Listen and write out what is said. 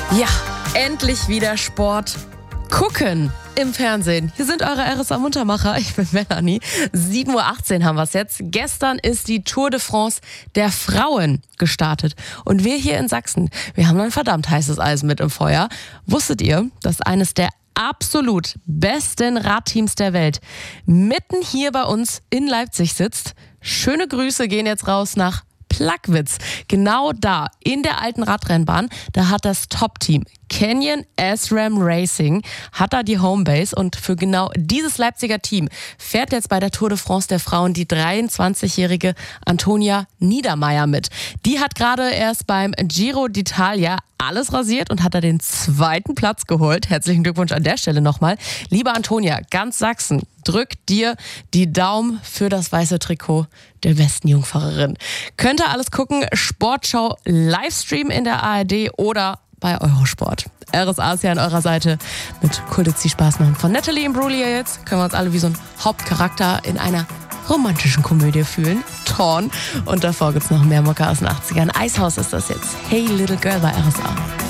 Ja, endlich wieder Sport gucken im Fernsehen. Hier sind eure RSA Muntermacher. Ich bin Melanie. 7.18 Uhr haben wir es jetzt. Gestern ist die Tour de France der Frauen gestartet. Und wir hier in Sachsen, wir haben ein verdammt heißes Eisen mit im Feuer. Wusstet ihr, dass eines der absolut besten Radteams der Welt mitten hier bei uns in Leipzig sitzt? Schöne Grüße gehen jetzt raus nach Plagwitz. Genau da, in der alten Radrennbahn, da hat das Top-Team Canyon SRAM Racing, hat da die Homebase, und für genau dieses Leipziger Team fährt jetzt bei der Tour de France der Frauen die 23-jährige Antonia Niedermeier mit. Die hat gerade erst beim Giro d'Italia alles rasiert und hat da den 2. Platz geholt. Herzlichen Glückwunsch an der Stelle nochmal. Liebe Antonia, ganz Sachsen drückt dir die Daumen für das weiße Trikot der besten Jungfahrerin. Könnt ihr alles gucken, Sportschau Livestream in der ARD oder bei Eurosport. RSA ist ja an eurer Seite mit Kultizi Spaß machen. Von Natalie Imbruglia jetzt können wir uns alle wie so ein Hauptcharakter in einer romantischen Komödie fühlen. Torn. Und davor gibt's noch mehr Mucke aus den 80ern. Eishaus ist das jetzt. Hey Little Girl bei RSA.